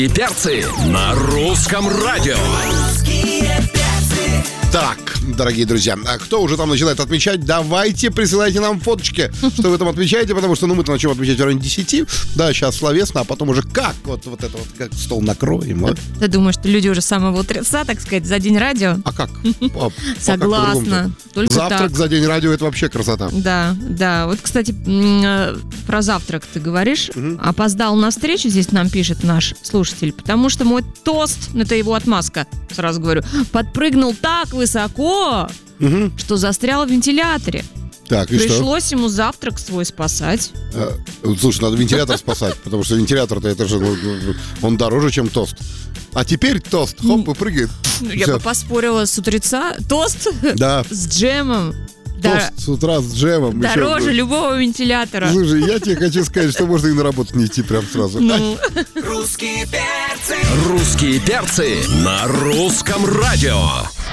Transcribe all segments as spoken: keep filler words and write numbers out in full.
И перцы на русском радио. Так, дорогие друзья, а кто уже там начинает отмечать, давайте присылайте нам фоточки, что вы там отмечаете, потому что ну, мы-то начнем отмечать в районе десяти, да, сейчас словесно, а потом уже как, вот, вот это вот, как стол накроем. Вот. Ты думаешь, что люди уже с самого утреца, так сказать, за день радио? А как? Согласна. Завтрак за день радио — это вообще красота. Да, да. Вот, кстати, про завтрак ты говоришь. Опоздал на встречу, здесь нам пишет наш слушатель, потому что мой тост, это его отмазка, сразу говорю, подпрыгнул так высоко, угу. что застрял в вентиляторе. Так, и Пришлось что? ему завтрак свой спасать. А, слушай, надо вентилятор спасать, потому что вентилятор-то это же, он дороже, чем тост. А теперь тост, хоп, и прыгает. Я бы поспорила с утреца. Тост да. с джемом. Тост да. с утра с джемом. Дороже еще... любого вентилятора. Слушай, я тебе хочу сказать, что можно и на работу не идти прям сразу. Ну. Русские перцы. Русские перцы на русском радио.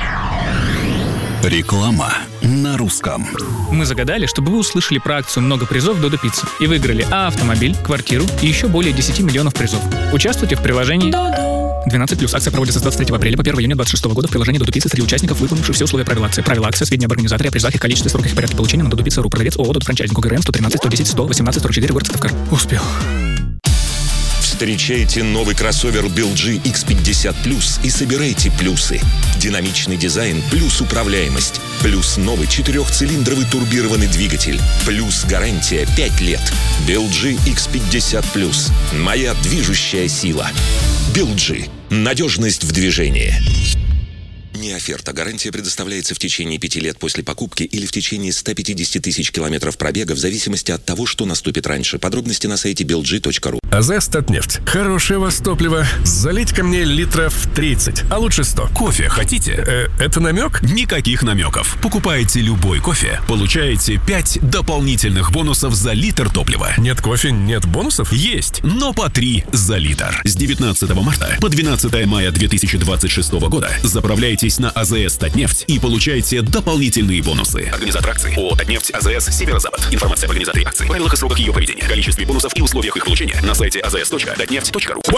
Реклама на русском. Мы загадали, чтобы вы услышали про акцию «Много призов Додо Пицца» и выиграли а автомобиль, квартиру и еще более десять миллионов призов. Участвуйте в приложении двенадцать плюс. Акция проводится с двадцать третьего апреля по первого июня двадцать шестого года в приложении Додо Пицца среди участников, выполнивших все условия правил акции. Правила акции, сведения об организаторе, о призах, их количестве, сроках и порядке получения на Додо Пицца точка ру. Продавец ООО «Додо Франчайзинг», ОГРН сто тринадцать сто десять сто восемнадцать сорок четыре, город Сыктывкар. Успел. Встречайте новый кроссовер би эл джи икс пятьдесят плюс и собирайте плюсы. Динамичный дизайн плюс управляемость. Плюс новый четырехцилиндровый турбированный двигатель. Плюс гарантия пять лет. би эл джи икс пятьдесят плюс. Моя движущая сила. би эл джи. Надежность в движении. Не оферта. Гарантия предоставляется в течение пяти лет после покупки или в течение ста пятидесяти тысяч километров пробега в зависимости от того, что наступит раньше. Подробности на сайте би эл джи точка ру. АЗ «Статнефть». Хорошее у вас топливо. Залить ко мне литров тридцать, а лучше сто. Кофе хотите? Э, это намек? Никаких намеков. Покупаете любой кофе, получаете пять дополнительных бонусов за литр топлива. Нет кофе, нет бонусов? Есть, но по три за литр. С девятнадцатого марта по двенадцатое мая две тысячи двадцать шестого года заправляйтесь на АЗС «Татнефть» и получайте дополнительные бонусы. Организатор акции ООО «Татнефть», АЗС «Северо-Запад». Информация об организаторе акции, правилах и сроках ее проведения, количестве бонусов и условиях их получения на сайте а зэ эс точка татнефть точка ру.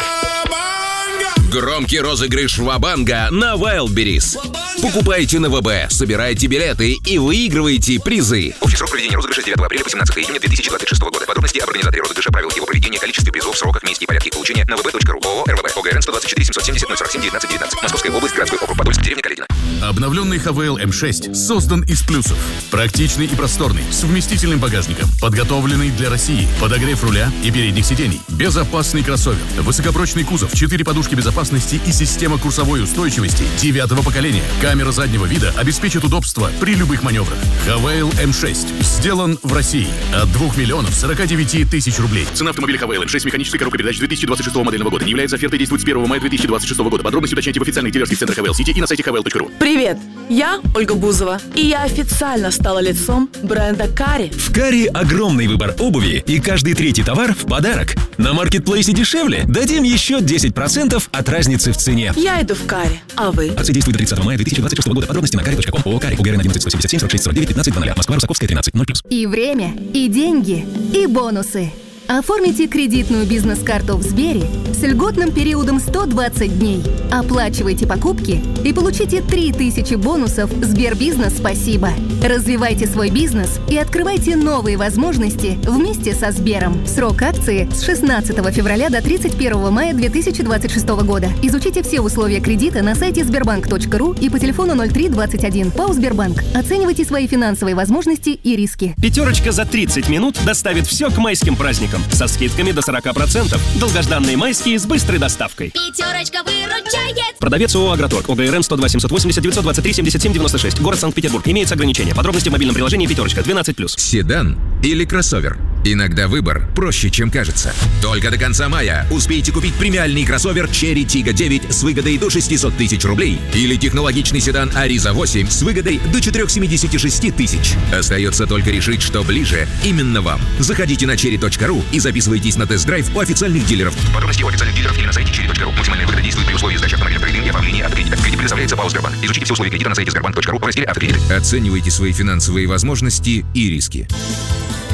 Громкий розыгрыш Ва-банга на Wildberries. Покупайте на ВБ, собирайте билеты и выигрывайте призы. Общий срок проведения розыгрыша с девятого апреля по семнадцатое июня две тысячи двадцать шестого года. Подробности об организаторе розыгрыша, правилах его проведения, количестве призов, сроках, месте и порядке их получения на вэ бэ точка ру. ООО «РВБ», ОГРН сто двадцать четыре семьсот семьдесят ноль сорок семь девятнадцать девятнадцать. Московская область, городской округ Подольск, деревня Каледино. Обновленный ха вэ эл эм шесть создан из плюсов. Практичный и просторный, с вместительным багажником, подготовленный для России, подогрев руля и передних сидений, безопасный кроссовер, высокопрочный кузов, четыре подушки безопасности и система курсовой устойчивости девятого поколения. Камера заднего вида обеспечит удобство при любых маневрах. ха вэ эл эм шесть сделан в России от двух миллионов сорока девяти тысяч рублей. Цена автомобиля ха вэ эл эм шесть механической коробкой передач две тысячи двадцать шестого модельного года не является офертой, действует с первого мая две тысячи двадцать шестого года. Подробности уточняйте в официальных дилерских центрах ха вэ эл Сити и на сайте ха вэ эл точка ру. Привет, я Ольга Бузова, и я официально стала лицом бренда Кари. В Кари огромный выбор обуви, и каждый третий товар в подарок. На маркетплейсе дешевле? Дадим еще десять процентов от разницы в цене. Я иду в Кари, а вы? Акция действует до тридцатого мая две тысячи двадцать шестого года. Подробности на кари точка ком. ООО «Кари», ОГРН одиннадцать сто семьдесят семь сорок шесть сорок девять пятнадцать ноль. Москва, Русаковская, тринадцать ноль плюс. И время, и деньги, и бонусы. Оформите кредитную бизнес-карту в Сбере с льготным периодом сто двадцать дней. Оплачивайте покупки и получите три тысячи бонусов Сбербизнес «Спасибо». Развивайте свой бизнес и открывайте новые возможности вместе со Сбером. Срок акции с шестнадцатого февраля до тридцать первого мая две тысячи двадцать шестого года. Изучите все условия кредита на сайте сбербанк точка ру и по телефону ноль три двадцать один. ПАО «Сбербанк». Оценивайте свои финансовые возможности и риски. Пятерочка за тридцать минут доставит все к майским праздникам. Со скидками до сорок процентов. Долгожданные майские с быстрой доставкой. Пятерочка выручает. Продавец ООО «Агроторг», ОГРН сто два семьсот восемьдесят девятьсот двадцать три семьдесят семь девяносто шесть. Город Санкт-Петербург. Имеются ограничения. Подробности в мобильном приложении «Пятерочка» двенадцать плюс. Седан или кроссовер? Иногда выбор проще, чем кажется. Только до конца мая успейте купить премиальный кроссовер Cherry Tiggo девять с выгодой до шестьсот тысяч рублей или технологичный седан Ariza восемь с выгодой до четыреста семьдесят шесть тысяч. Остается только решить, что ближе именно вам. Заходите на черри точка ру и записывайтесь на тест-драйв у официальных дилеров. Подробности у официальных дилеров или на сайте черри точка ру. Максимальная выгода действует при условии сдачи автомобиля в трейдинг и оформления автокредита. Кредит предоставляется ПАО «Сбербанк». Изучите все условия кредита на сайте сбербанк точка ру в разделе «Автокредиты». Оценивайте свои финансовые возможности и риски.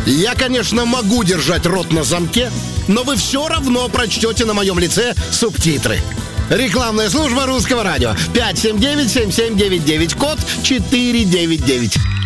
Я, конечно, могу держать рот на замке, но вы все равно прочтете на моем лице субтитры. Рекламная служба Русского радио. пять семь девять семь семь девять девять, код четыре девять девять.